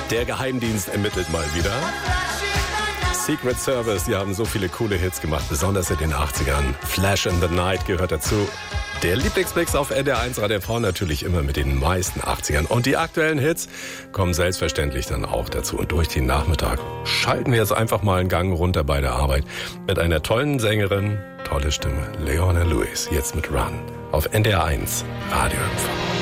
Der Geheimdienst ermittelt mal wieder. Secret Service, die haben so viele coole Hits gemacht, besonders in den 80ern. Flash in the Night gehört dazu. Der Lieblingsmix auf NDR1 Radio TV natürlich immer mit den meisten 80ern. Und die aktuellen Hits kommen selbstverständlich dann auch dazu. Und durch den Nachmittag schalten wir jetzt einfach mal einen Gang runter bei der Arbeit mit einer tollen Sängerin, tolle Stimme, Leona Lewis, jetzt mit Run auf NDR1 Radio TV.